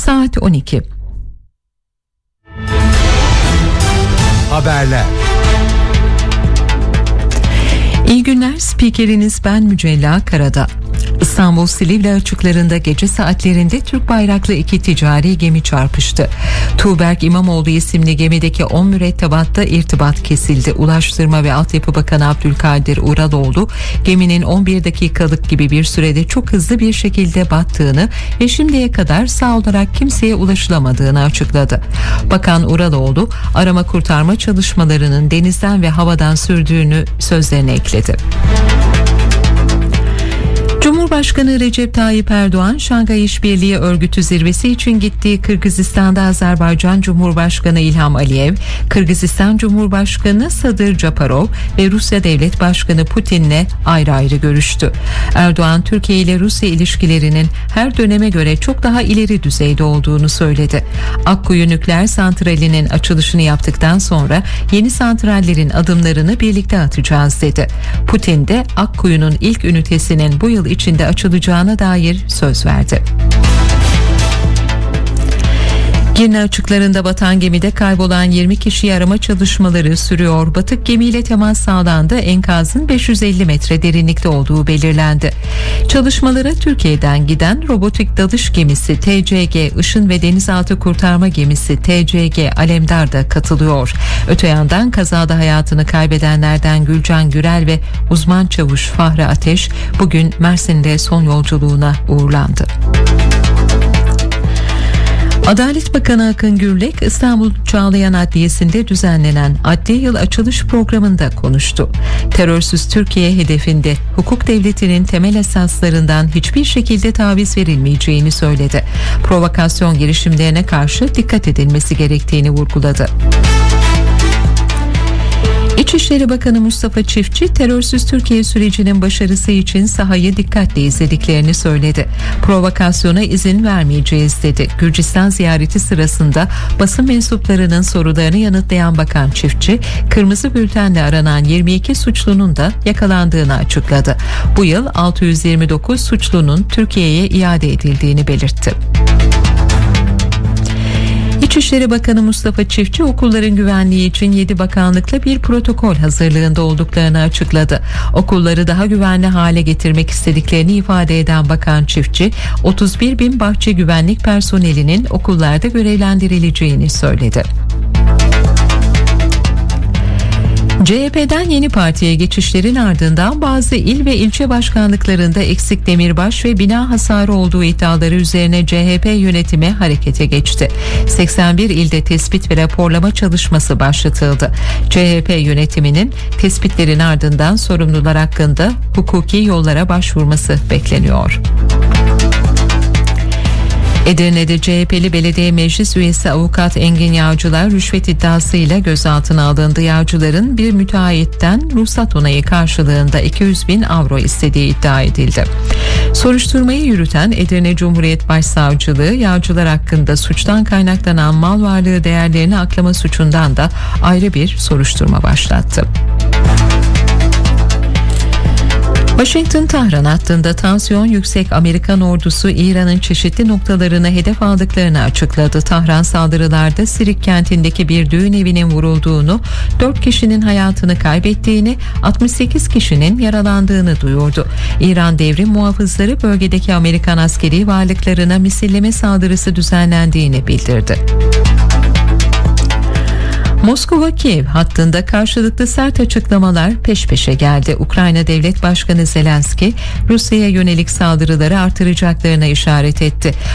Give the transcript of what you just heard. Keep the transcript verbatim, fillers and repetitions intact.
Saat on iki. Haberler. İyi günler, spikeriniz ben Mücella Karada. İstanbul Silivri açıklarında gece saatlerinde Türk bayraklı iki ticari gemi çarpıştı. Tuğberk İmamoğlu isimli gemideki on mürettebatta irtibat kesildi. Ulaştırma ve Altyapı Bakanı Abdülkadir Uraloğlu, geminin on bir dakikalık gibi bir sürede çok hızlı bir şekilde battığını ve şimdiye kadar sağ olarak kimseye ulaşılamadığını açıkladı. Bakan Uraloğlu, arama kurtarma çalışmalarının denizden ve havadan sürdüğünü sözlerine ekledi. Cumhurbaşkanı Recep Tayyip Erdoğan, Şangay İşbirliği Örgütü zirvesi için gittiği Kırgızistan'da Azerbaycan Cumhurbaşkanı İlham Aliyev, Kırgızistan Cumhurbaşkanı Sadır Japarov ve Rusya Devlet Başkanı Putin'le ayrı ayrı görüştü. Erdoğan, Türkiye ile Rusya ilişkilerinin her döneme göre çok daha ileri düzeyde olduğunu söyledi. Akkuyu Nükleer Santrali'nin açılışını yaptıktan sonra yeni santrallerin adımlarını birlikte atacağız dedi. Putin de Akkuyu'nun ilk ünitesinin bu yıl içinde açılacağına dair söz verdi. Girne açıklarında batan gemide kaybolan yirmi kişiyi arama çalışmaları sürüyor. Batık gemiyle temas sağlandı. Enkazın beş yüz elli metre derinlikte olduğu belirlendi. Çalışmalara Türkiye'den giden robotik dalış gemisi T C G Işın ve denizaltı kurtarma gemisi T C G Alemdar da katılıyor. Öte yandan kazada hayatını kaybedenlerden Gülcan Gürel ve uzman çavuş Fahri Ateş bugün Mersin'de son yolculuğuna uğurlandı. Adalet Bakanı Akın Gürlek, İstanbul Çağlayan Adliyesi'nde düzenlenen Adli Yıl Açılış Programı'nda konuştu. Terörsüz Türkiye hedefinde hukuk devletinin temel esaslarından hiçbir şekilde taviz verilmeyeceğini söyledi. Provokasyon girişimlerine karşı dikkat edilmesi gerektiğini vurguladı. İçişleri Bakanı Mustafa Çiftçi, terörsüz Türkiye sürecinin başarısı için sahayı dikkatle izlediklerini söyledi. Provokasyona izin vermeyeceğiz dedi. Gürcistan ziyareti sırasında basın mensuplarının sorularını yanıtlayan Bakan Çiftçi, kırmızı bültenle aranan yirmi iki suçlunun da yakalandığını açıkladı. Bu yıl altı yüz yirmi dokuz suçlunun Türkiye'ye iade edildiğini belirtti. İçişleri Bakanı Mustafa Çiftçi, okulların güvenliği için yedi bakanlıkla bir protokol hazırlığında olduklarını açıkladı. Okulları daha güvenli hale getirmek istediklerini ifade eden Bakan Çiftçi, otuz bir bin bahçe güvenlik personelinin okullarda görevlendirileceğini söyledi. C H P'den yeni partiye geçişlerin ardından bazı il ve ilçe başkanlıklarında eksik demirbaş ve bina hasarı olduğu iddiaları üzerine C H P yönetimi harekete geçti. seksen bir ilde tespit ve raporlama çalışması başlatıldı. C H P yönetiminin tespitlerin ardından sorumlular hakkında hukuki yollara başvurması bekleniyor. Edirne'de C H P'li belediye meclis üyesi avukat Engin Yağcılar rüşvet iddiasıyla gözaltına alındı. Yağcıların bir müteahhitten ruhsat onayı karşılığında iki yüz bin avro istediği iddia edildi. Soruşturmayı yürüten Edirne Cumhuriyet Başsavcılığı, Yağcılar hakkında suçtan kaynaklanan mal varlığı değerlerini aklama suçundan da ayrı bir soruşturma başlattı. Washington-Tahran hattında tansiyon yüksek. Amerikan ordusu İran'ın çeşitli noktalarını hedef aldıklarını açıkladı. Tahran saldırılarda Sirik kentindeki bir düğün evinin vurulduğunu, dört kişinin hayatını kaybettiğini, altmış sekiz kişinin yaralandığını duyurdu. İran Devrim Muhafızları bölgedeki Amerikan askeri varlıklarına misilleme saldırısı düzenlendiğini bildirdi. Moskova-Kiev hattında karşılıklı sert açıklamalar peş peşe geldi. Ukrayna Devlet Başkanı Zelenski, Rusya'ya yönelik saldırıları artıracaklarına işaret etti.